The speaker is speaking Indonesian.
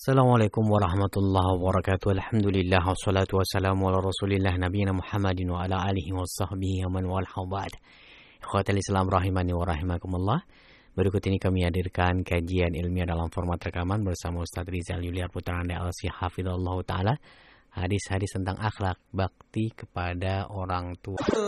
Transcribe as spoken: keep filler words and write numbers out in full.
Assalamualaikum warahmatullahi wabarakatuh. Alhamdulillah wassalatu wassalamu ala Rasulillah nabiyina Muhammadin wa ala alihi washabbihi wa man walah ba'd. Ikhwatal Islam rahimani wa rahimakumullah. Berikut ini kami hadirkan kajian ilmiah dalam format rekaman bersama Ustaz Rizal Yuliar Putra Anda Al-Si Hafizahullah Ta'ala. Hadis-hadis tentang akhlak bakti kepada orang tua.